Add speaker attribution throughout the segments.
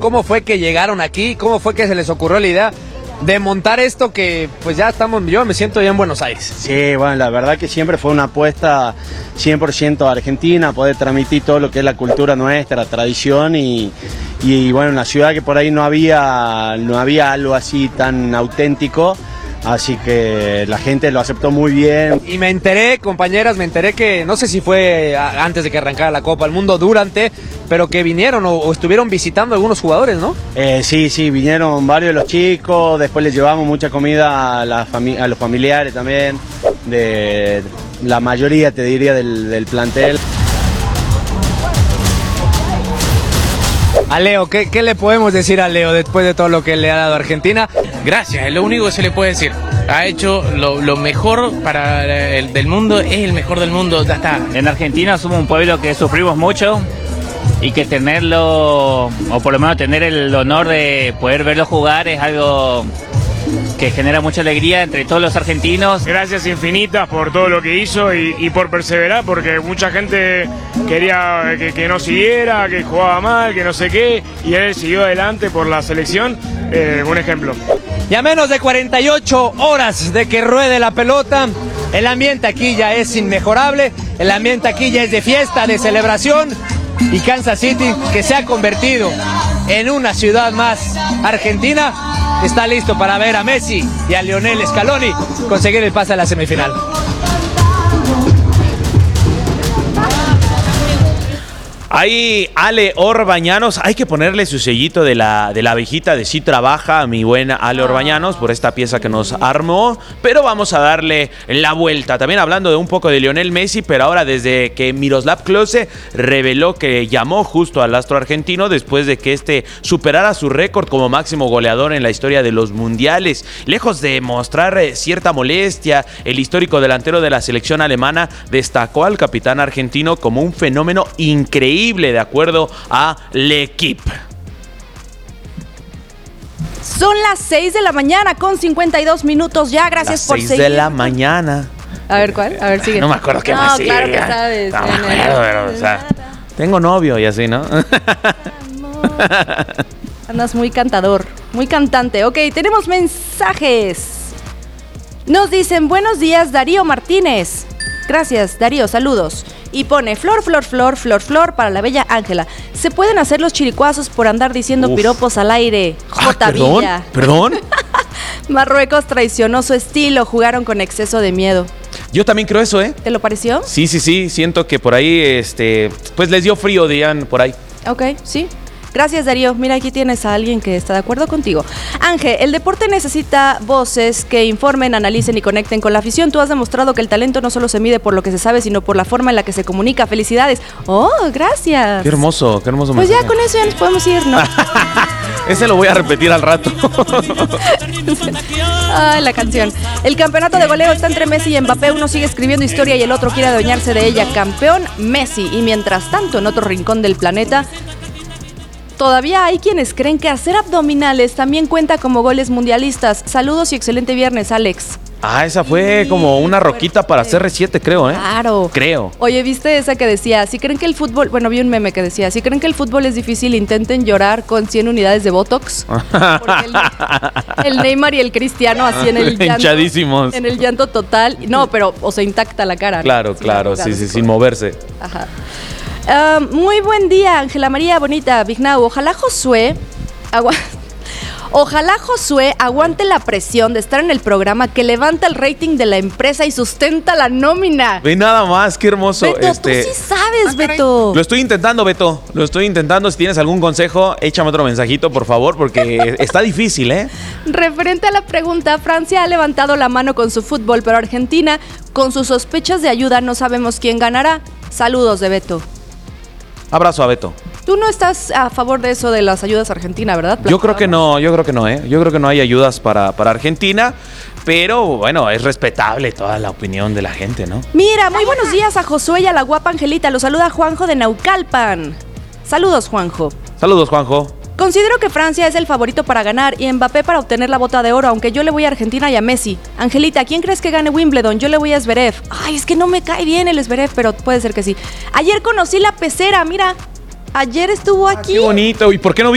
Speaker 1: cómo fue que llegaron aquí, cómo fue que se les ocurrió la idea de montar esto que pues ya estamos, yo me siento ya en Buenos Aires.
Speaker 2: Sí, bueno, la verdad que siempre fue una apuesta 100% argentina, poder transmitir todo lo que es la cultura nuestra, tradición y bueno, en la ciudad que por ahí no había algo así tan auténtico. Así que la gente lo aceptó muy bien.
Speaker 1: Y me enteré, compañeras, que no sé si fue antes de que arrancara la Copa del Mundo, durante, pero que vinieron o estuvieron visitando algunos jugadores, ¿no?
Speaker 2: Sí, vinieron varios de los chicos, después les llevamos mucha comida a los familiares también, de la mayoría, te diría, del plantel.
Speaker 1: A Leo, ¿qué le podemos decir a Leo después de todo lo que le ha dado a Argentina?
Speaker 3: Gracias, es lo único que se le puede decir. Ha hecho lo mejor para el del mundo, es el mejor del mundo, ya está.
Speaker 4: En Argentina somos un pueblo que sufrimos mucho y que tenerlo, o por lo menos tener el honor de poder verlo jugar es algo que genera mucha alegría entre todos los argentinos.
Speaker 5: Gracias infinitas por todo lo que hizo y por perseverar, porque mucha gente quería que no siguiera, que jugaba mal, que no sé qué, y él siguió adelante por la selección, un ejemplo.
Speaker 1: Y a menos de 48 horas de que ruede la pelota, el ambiente aquí ya es inmejorable, el ambiente aquí ya es de fiesta, de celebración, y Kansas City, que se ha convertido en una ciudad más argentina, está listo para ver a Messi y a Lionel Scaloni conseguir el pase a la semifinal.
Speaker 6: Ahí Ale Orbañanos, hay que ponerle su sellito de la abejita de sí trabaja a mi buena Ale Orbañanos por esta pieza que nos armó, pero vamos a darle la vuelta. También hablando de un poco de Lionel Messi, pero ahora desde que Miroslav Klose reveló que llamó justo al astro argentino después de que este superara su récord como máximo goleador en la historia de los mundiales. Lejos de mostrar cierta molestia, el histórico delantero de la selección alemana destacó al capitán argentino como un fenómeno increíble, de acuerdo a L'Equipe.
Speaker 7: Son las 6 de la mañana con 52 minutos ya. Gracias por seguir.
Speaker 6: 6 de la mañana.
Speaker 7: A ver, ¿cuál? A ver, sigue.
Speaker 6: No me acuerdo qué más sigue.
Speaker 7: Claro que sabes.
Speaker 6: No me acuerdo, pero, o sea, tengo novio y así, ¿no?
Speaker 7: Andas muy cantador, muy cantante. Ok, tenemos mensajes. Nos dicen, buenos días, Darío Martínez. Gracias, Darío, saludos. Y pone, flor, flor, flor, flor, flor para la bella Ángela. Se pueden hacer los chiricuazos por andar diciendo piropos al aire. J. Villa.
Speaker 6: ¿Perdón?
Speaker 7: Marruecos traicionó su estilo, jugaron con exceso de miedo.
Speaker 6: Yo también creo eso, ¿eh?
Speaker 7: ¿Te lo pareció?
Speaker 6: Sí, siento que por ahí, pues les dio frío, dirían por ahí.
Speaker 7: Ok, sí. Gracias, Darío. Mira, aquí tienes a alguien que está de acuerdo contigo. Ángel, el deporte necesita voces que informen, analicen y conecten con la afición. Tú has demostrado que el talento no solo se mide por lo que se sabe, sino por la forma en la que se comunica. ¡Felicidades! ¡Oh, gracias!
Speaker 6: Qué hermoso
Speaker 7: Pues
Speaker 6: mensaje.
Speaker 7: ya con eso ya nos podemos ir, ¿no?
Speaker 6: Ese lo voy a repetir al rato.
Speaker 7: Ay, la canción. El campeonato de goleo está entre Messi y Mbappé. Uno sigue escribiendo historia y el otro quiere adueñarse de ella. Campeón Messi. Y mientras tanto, en otro rincón del planeta, todavía hay quienes creen que hacer abdominales también cuenta como goles mundialistas. Saludos y excelente viernes, Alex.
Speaker 6: Esa fue como una roquita para CR7, creo, ¿eh?
Speaker 7: Claro.
Speaker 6: Creo.
Speaker 7: Oye, ¿viste esa que decía, si creen que el fútbol, bueno, vi un meme que decía, si creen que el fútbol es difícil, intenten llorar con 100 unidades de Botox? Porque el Neymar y el Cristiano así en el llanto.
Speaker 6: Hinchadísimos.
Speaker 7: En el llanto total. No, pero, o sea, intacta la cara.
Speaker 6: Claro,
Speaker 7: ¿no?
Speaker 6: claro, sí, sin moverse.
Speaker 7: Ajá. Muy buen día, Ángela María Bonita, Vignau. Ojalá Josué aguante la presión de estar en el programa que levanta el rating de la empresa y sustenta la nómina.
Speaker 6: Ve nada más, qué hermoso.
Speaker 7: Beto, tú sí sabes, Beto.
Speaker 6: Lo estoy intentando, Beto. Lo estoy intentando. Si tienes algún consejo, échame otro mensajito, por favor, porque está difícil, ¿eh?
Speaker 7: Referente a la pregunta, Francia ha levantado la mano con su fútbol, pero Argentina, con sus sospechas de ayuda, no sabemos quién ganará. Saludos de Beto.
Speaker 6: Abrazo a Beto.
Speaker 7: Tú no estás a favor de eso de las ayudas a Argentina, ¿verdad?
Speaker 6: Yo creo que no, ¿eh? Yo creo que no hay ayudas para Argentina, pero bueno, es respetable toda la opinión de la gente, ¿no?
Speaker 7: Mira, muy buenos días a Josué y a la guapa Angelita. Los saluda Juanjo de Naucalpan. Saludos, Juanjo.
Speaker 6: Saludos, Juanjo.
Speaker 7: Considero que Francia es el favorito para ganar y Mbappé para obtener la bota de oro, aunque yo le voy a Argentina y a Messi. Angelita, ¿quién crees que gane Wimbledon? Yo le voy a Zverev. Ay, es que no me cae bien el Zverev, pero puede ser que sí. Ayer conocí la pecera, mira. Ayer estuvo aquí.
Speaker 6: Qué bonito. ¿Y por qué no vino?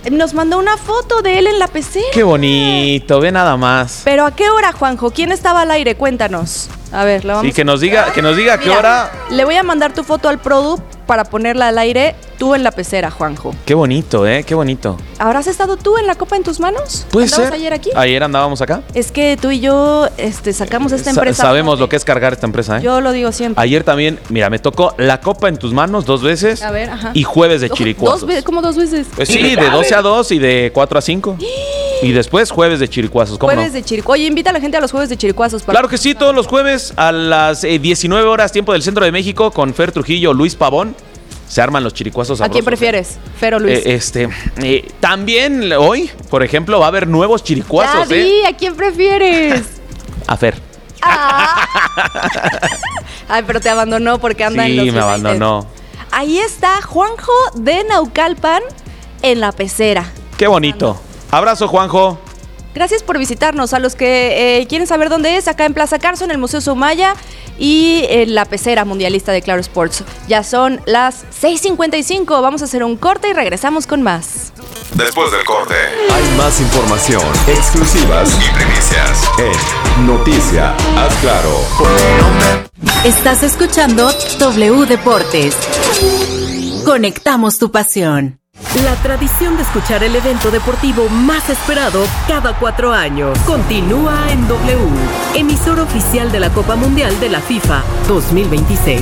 Speaker 7: Nos mandó una foto de él en la pecera.
Speaker 6: Qué bonito, ve nada más.
Speaker 7: ¿Pero a qué hora, Juanjo? ¿Quién estaba al aire? Cuéntanos. A ver, la vamos
Speaker 6: Sí, que nos diga a qué
Speaker 7: Mira,
Speaker 6: hora.
Speaker 7: Le voy a mandar tu foto al Produ para ponerla al aire, tú en la pecera, Juanjo.
Speaker 6: Qué bonito, qué bonito.
Speaker 7: ¿Habrás estado tú en la copa en tus manos?
Speaker 6: Puede
Speaker 7: ¿Andabas
Speaker 6: ser.
Speaker 7: ayer aquí?
Speaker 6: Ayer andábamos acá.
Speaker 7: Es que tú y yo sacamos esta empresa.
Speaker 6: Sabemos lo que es cargar esta empresa,
Speaker 7: Yo lo digo siempre.
Speaker 6: Ayer también, mira, me tocó la copa en tus manos 2 veces.
Speaker 7: A ver, ajá.
Speaker 6: Y jueves de chiricuazos.
Speaker 7: ¿Cómo 2 veces?
Speaker 6: Pues sí, de 12 a 2 y de 4 a 5. Y después jueves de chiricuazos, ¿cómo
Speaker 7: Jueves
Speaker 6: no?
Speaker 7: de chiricuazos. Oye, invita a la gente a los jueves de chiricuazos.
Speaker 6: Claro que sí, todos los jueves a las 19 horas, tiempo del centro de México, con Fer Trujillo, Luis Pavón. Se arman los chiricuazos
Speaker 7: ¿A
Speaker 6: sabrosos.
Speaker 7: quién prefieres? Fer o Luis.
Speaker 6: También hoy, por ejemplo, va a haber nuevos chiricuazos,
Speaker 7: Ya vi, ¿a quién prefieres?
Speaker 6: A Fer.
Speaker 7: Ah. Ay, pero te abandonó porque anda en los
Speaker 6: Sí, me
Speaker 7: United.
Speaker 6: abandonó.
Speaker 7: Ahí está Juanjo de Naucalpan en la pecera.
Speaker 6: Qué bonito. Abrazo, Juanjo.
Speaker 7: Gracias por visitarnos. A los que quieren saber dónde es, acá en Plaza Carso, en el Museo Soumaya y en la pecera mundialista de Claro Sports. Ya son las 6:55. Vamos a hacer un corte y regresamos con más.
Speaker 8: Después del corte, hay más información, exclusivas y primicias en Noticia Haz Claro.
Speaker 9: Estás escuchando W Deportes. Conectamos tu pasión. La tradición de escuchar el evento deportivo más esperado cada 4 años continúa en W, emisora oficial de la Copa Mundial de la FIFA 2026.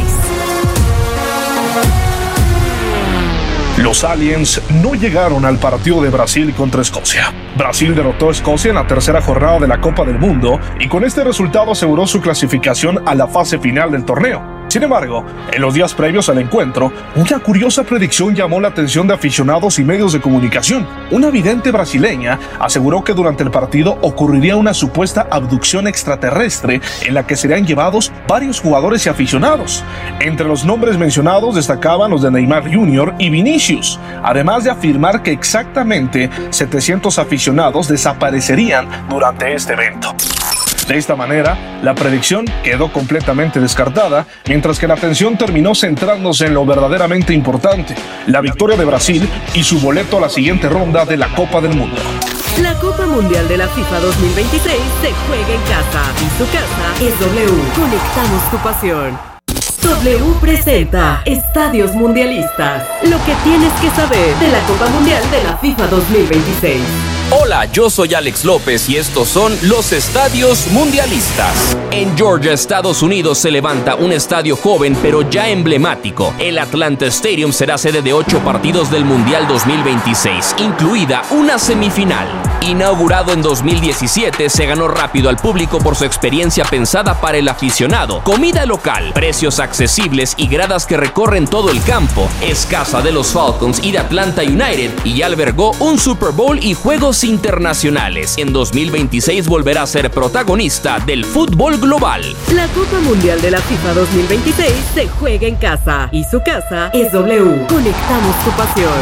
Speaker 10: Los Aliens no llegaron al partido de Brasil contra Escocia. Brasil derrotó a Escocia en la tercera jornada de la Copa del Mundo y con este resultado aseguró su clasificación a la fase final del torneo. Sin embargo, en los días previos al encuentro, una curiosa predicción llamó la atención de aficionados y medios de comunicación. Una vidente brasileña aseguró que durante el partido ocurriría una supuesta abducción extraterrestre en la que serían llevados varios jugadores y aficionados. Entre los nombres mencionados destacaban los de Neymar Jr. y Vinicius, además de afirmar que exactamente 700 aficionados desaparecerían durante este evento. De esta manera, la predicción quedó completamente descartada, mientras que la atención terminó centrándose en lo verdaderamente importante, la victoria de Brasil y su boleto a la siguiente ronda de la Copa del Mundo.
Speaker 9: La Copa Mundial de la FIFA 2026 se juega en casa y su casa es W. Conectamos tu pasión. W presenta Estadios Mundialistas. Lo que tienes que saber de la Copa Mundial de la FIFA 2026.
Speaker 11: Hola, yo soy Alex López y estos son los Estadios Mundialistas. En Georgia, Estados Unidos, se levanta un estadio joven pero ya emblemático. El Atlanta Stadium será sede de 8 partidos del Mundial 2026, incluida una semifinal. Inaugurado en 2017, se ganó rápido al público por su experiencia pensada para el aficionado. Comida local, precios accesibles y gradas que recorren todo el campo. Es casa de los Falcons y de Atlanta United y ya albergó un Super Bowl y juegos internacionales. En 2026 volverá a ser protagonista del fútbol global.
Speaker 9: La Copa Mundial de la FIFA 2026 se juega en casa y su casa es W. Conectamos tu pasión.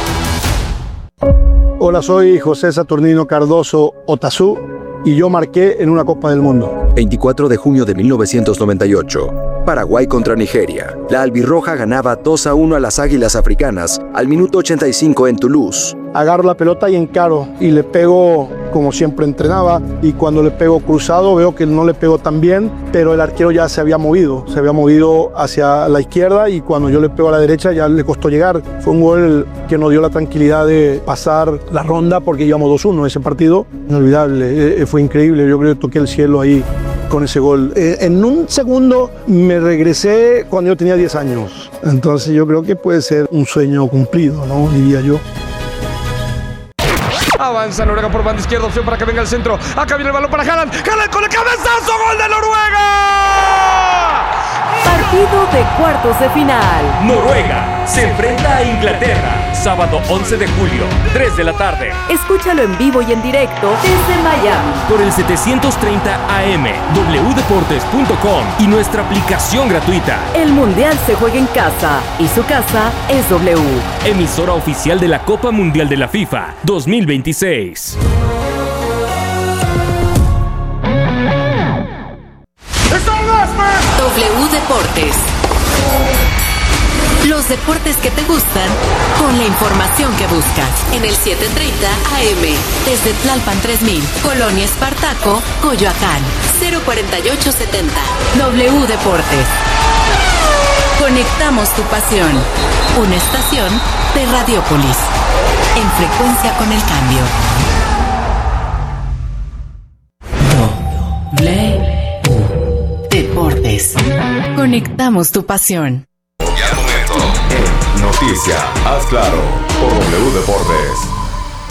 Speaker 12: Hola, soy José Saturnino Cardoso Otazú y yo marqué en una Copa del Mundo.
Speaker 13: 24 de junio de 1998. Paraguay contra Nigeria. La albirroja ganaba 2-1 a las Águilas Africanas al minuto 85 en Toulouse.
Speaker 12: Agarro la pelota y encaro y le pego como siempre entrenaba, y cuando le pego cruzado veo que no le pego tan bien, pero el arquero ya se había movido hacia la izquierda, y cuando yo le pego a la derecha ya le costó llegar. Fue un gol que nos dio la tranquilidad de pasar la ronda porque íbamos 2-1 ese partido. Inolvidable, fue increíble. Yo creo que toqué el cielo ahí con ese gol. En un segundo me regresé cuando yo tenía 10 años. Entonces yo creo que puede ser un sueño cumplido, ¿no? Diría yo.
Speaker 14: Avanza Noruega por banda izquierda, opción para que venga el centro. Acá viene el balón para Haaland. Haaland con el cabezazo, gol de Noruega.
Speaker 9: Partido de cuartos de final.
Speaker 15: Noruega se enfrenta a Inglaterra, sábado 11 de julio, 3 de la tarde.
Speaker 9: Escúchalo en vivo y en directo desde Miami.
Speaker 15: Por el 730 AM, wdeportes.com y nuestra aplicación gratuita.
Speaker 9: El Mundial se juega en casa y su casa es W.
Speaker 15: Emisora oficial de la Copa Mundial de la FIFA 2026.
Speaker 9: W Deportes. Los deportes que te gustan con la información que buscas. En el 730 AM. Desde Tlalpan 3000, Colonia Espartaco, Coyoacán. 04870. W Deportes. Conectamos tu pasión. Una estación de Radiópolis. En frecuencia con el cambio. W Deportes. Conectamos tu pasión.
Speaker 8: Noticia, haz claro, por W Deportes.